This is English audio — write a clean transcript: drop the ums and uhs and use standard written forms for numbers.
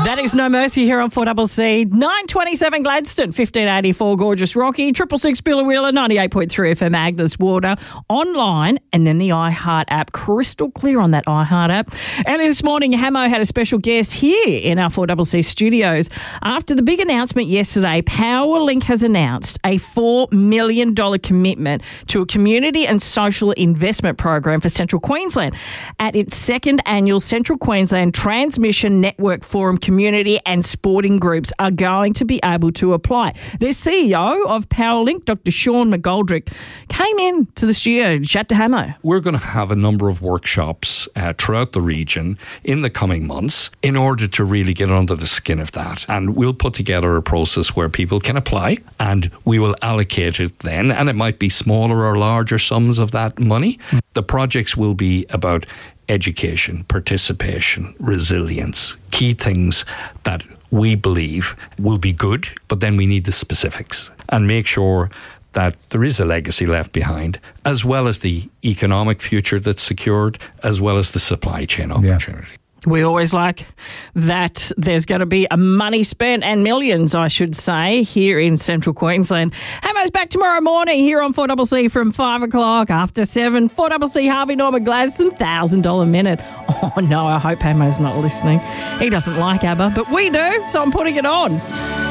That is No Mercy here on 4CC. 927 Gladstone, 1584 Gorgeous Rocky, 666 Billawheeler, 98.3 FM Agnes Water, online, and then the iHeart app. Crystal clear on that iHeart app. Early this morning, Hamo had a special guest here in our 4CC studios. After the big announcement yesterday, Powerlink has announced a $4 million commitment to a community and social investment program for Central Queensland at its second annual Central Queensland Transmission Network Forum. Community and sporting groups are going to be able to apply. Their CEO of Powerlink, Dr. Sean McGoldrick, came in to the studio to chat to Hamo. We're going to have a number of workshops throughout the region in the coming months in order to really get under the skin of that. And we'll put together a process where people can apply and we will allocate it then. And it might be smaller or larger sums of that money. The projects will be about education, participation, resilience, key things that we believe will be good, but then we need the specifics and make sure that there is a legacy left behind, as well as the economic future that's secured, as well as the supply chain opportunity. Yeah. We always like that there's going to be a money spent, and millions, I should say, here in Central Queensland. Hamo's back tomorrow morning here on 4CC from 5 o'clock after 7. 4CC Harvey Norman Gladstone, $1,000 minute. Oh, no, I hope Hamo's not listening. He doesn't like ABBA, but we do, so I'm putting it on.